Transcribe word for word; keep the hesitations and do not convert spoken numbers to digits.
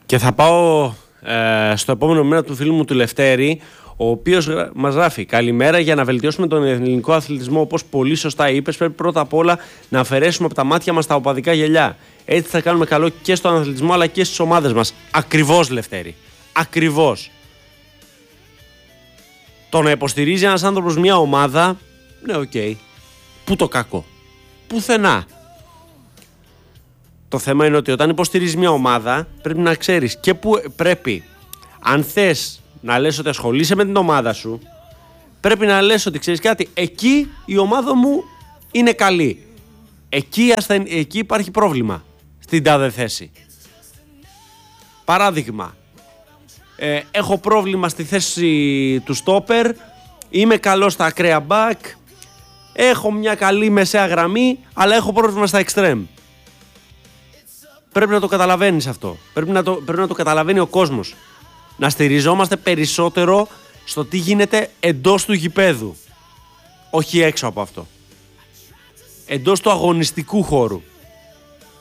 Και θα πάω ε, στο επόμενο μήνα του φίλου μου του Λευτέρη, ο οποίος μας γράφει: καλημέρα, για να βελτιώσουμε τον ελληνικό αθλητισμό, όπως πολύ σωστά είπες, πρέπει πρώτα απ' όλα να αφαιρέσουμε από τα μάτια μας τα οπαδικά γελιά. Έτσι θα κάνουμε καλό και στον αθλητισμό αλλά και στις ομάδες μας. Ακριβώς, Λευτέρη. Ακριβώς. Το να υποστηρίζει ένας άνθρωπος μια ομάδα, ναι, οκ. Okay. Πού το κακό? Πουθενά. Το θέμα είναι ότι όταν υποστηρίζει μια ομάδα, πρέπει να ξέρεις και που πρέπει, αν θες να λες ότι ασχολείσαι με την ομάδα σου, πρέπει να λες ότι ξέρεις κάτι, εκεί η ομάδα μου είναι καλή. Εκεί, ασθεν... εκεί υπάρχει πρόβλημα στην τάδε θέση. Παράδειγμα, ε, έχω πρόβλημα στη θέση του στόπερ, είμαι καλός στα ακραία μπακ, έχω μια καλή μεσαία γραμμή, αλλά έχω πρόβλημα στα εξτρέμ. Πρέπει να το καταλαβαίνεις αυτό. Πρέπει να το, πρέπει να το καταλαβαίνει ο κόσμος. Να στηριζόμαστε περισσότερο στο τι γίνεται εντός του γηπέδου. Όχι έξω από αυτό. Εντός του αγωνιστικού χώρου.